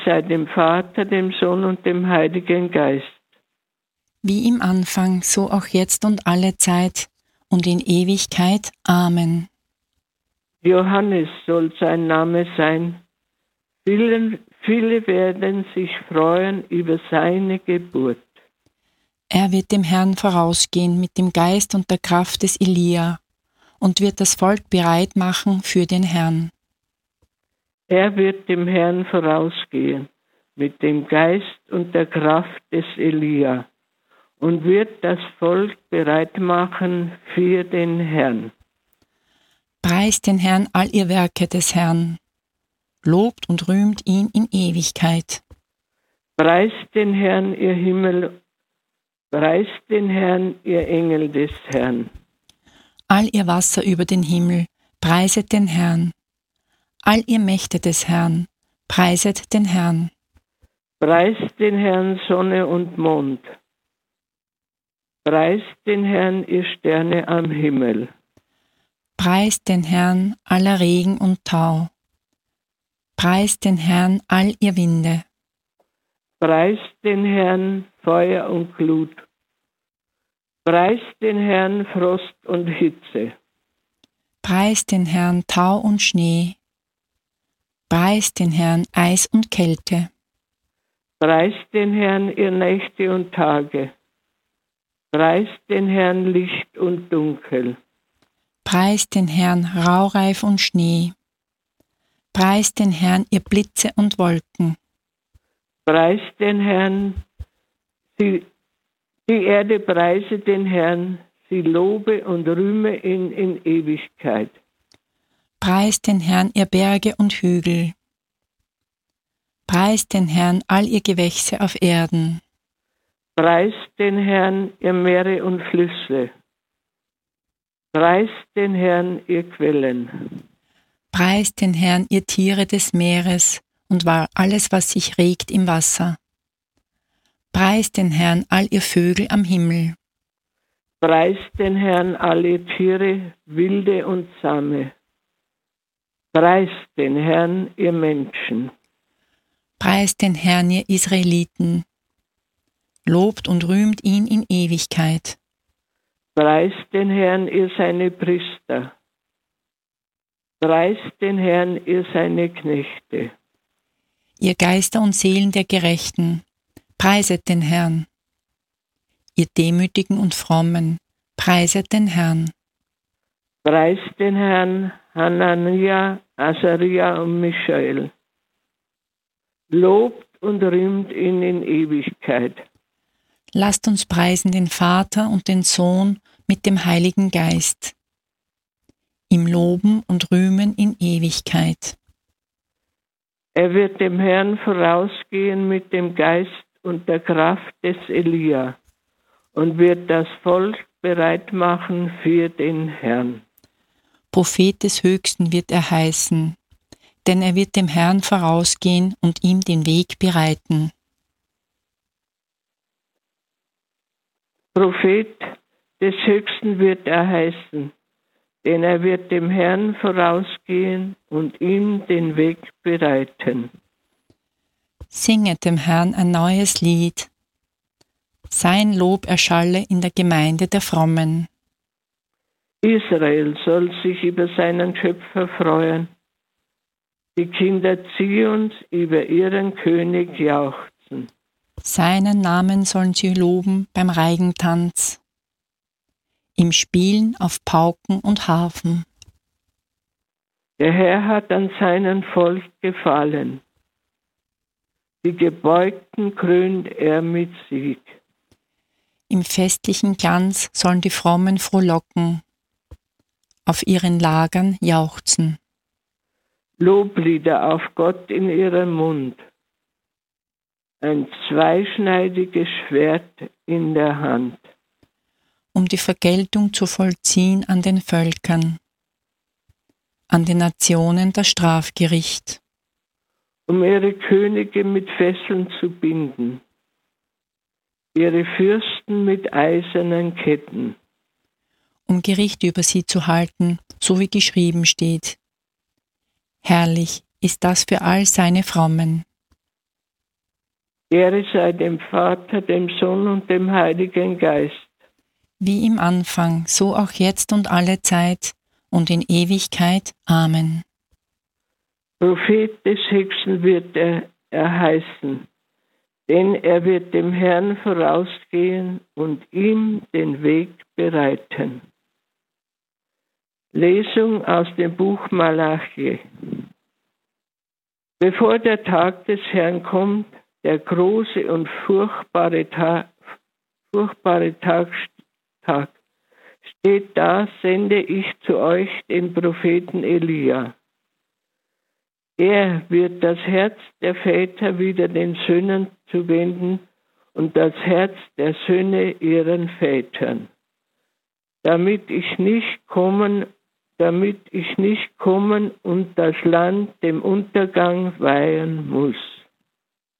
sei dem Vater, dem Sohn und dem Heiligen Geist. Wie im Anfang, so auch jetzt und alle Zeit und in Ewigkeit. Amen. Johannes soll sein Name sein. Viele werden sich freuen über seine Geburt. Er wird dem Herrn vorausgehen mit dem Geist und der Kraft des Elia und wird das Volk bereit machen für den Herrn. Er wird dem Herrn vorausgehen mit dem Geist und der Kraft des Elia und wird das Volk bereit machen für den Herrn. Preist den Herrn all ihr Werke des Herrn, lobt und rühmt ihn in Ewigkeit. Preist den Herrn, ihr Himmel, preist den Herrn, ihr Engel des Herrn. All ihr Wasser über den Himmel, preiset den Herrn. All ihr Mächte des Herrn, preiset den Herrn. Preist den Herrn, Sonne und Mond. Preist den Herrn, ihr Sterne am Himmel. Preist den Herrn, aller Regen und Tau. Preist den Herrn, all ihr Winde. Preist den Herrn, Feuer und Glut. Preist den Herrn, Frost und Hitze. Preist den Herrn, Tau und Schnee. Preist den Herrn, Eis und Kälte. Preist den Herrn, ihr Nächte und Tage. Preist den Herrn, Licht und Dunkel. Preist den Herrn, Raureif und Schnee. Preist den Herrn, ihr Blitze und Wolken. Preist den Herrn, die Erde preise den Herrn, sie lobe und rühme ihn in Ewigkeit. Preist den Herrn, ihr Berge und Hügel. Preist den Herrn, all ihr Gewächse auf Erden. Preist den Herrn, ihr Meere und Flüsse. Preist den Herrn, ihr Quellen. Preist den Herrn, ihr Tiere des Meeres und alles, was sich regt im Wasser. Preist den Herrn, all ihr Vögel am Himmel. Preist den Herrn, alle Tiere, wilde und zahme. Preist den Herrn, ihr Menschen. Preist den Herrn, ihr Israeliten. Lobt und rühmt ihn in Ewigkeit. Preist den Herrn, ihr seine Priester. Preist den Herrn, ihr seine Knechte. Ihr Geister und Seelen der Gerechten, preiset den Herrn. Ihr Demütigen und Frommen, preiset den Herrn. Preist den Herrn, Hanania, Asaria und Michael. Lobt und rühmt ihn in Ewigkeit. Lasst uns preisen den Vater und den Sohn mit dem Heiligen Geist. Ihm loben und rühmen in Ewigkeit. Er wird dem Herrn vorausgehen mit dem Geist und der Kraft des Elia und wird das Volk bereit machen für den Herrn. Prophet des Höchsten wird er heißen, denn er wird dem Herrn vorausgehen und ihm den Weg bereiten. Prophet des Höchsten wird er heißen, denn er wird dem Herrn vorausgehen und ihm den Weg bereiten. Singet dem Herrn ein neues Lied. Sein Lob erschalle in der Gemeinde der Frommen. Israel soll sich über seinen Schöpfer freuen. Die Kinder Zions über ihren König jauchzen. Seinen Namen sollen sie loben beim Reigentanz, im Spielen auf Pauken und Harfen. Der Herr hat an seinem Volk gefallen. Die Gebeugten krönt er mit Sieg. Im festlichen Glanz sollen die Frommen frohlocken, auf ihren Lagern jauchzen. Loblieder auf Gott in ihrem Mund. Ein zweischneidiges Schwert in der Hand. Um die Vergeltung zu vollziehen an den Völkern, an den Nationen das Strafgericht. Um ihre Könige mit Fesseln zu binden, ihre Fürsten mit eisernen Ketten. Um Gericht über sie zu halten, so wie geschrieben steht. Herrlich ist das für all seine Frommen. Ehre sei dem Vater, dem Sohn und dem Heiligen Geist. Wie im Anfang, so auch jetzt und alle Zeit und in Ewigkeit. Amen. Prophet des Höchsten wird er heißen, denn er wird dem Herrn vorausgehen und ihm den Weg bereiten. Lesung aus dem Buch Malachi. Bevor der Tag des Herrn kommt, der große und furchtbare Tag steht da, sende ich zu euch den Propheten Elia. Er wird das Herz der Väter wieder den Söhnen zuwenden und das Herz der Söhne ihren Vätern, damit ich nicht kommen und das Land dem Untergang weihen muss.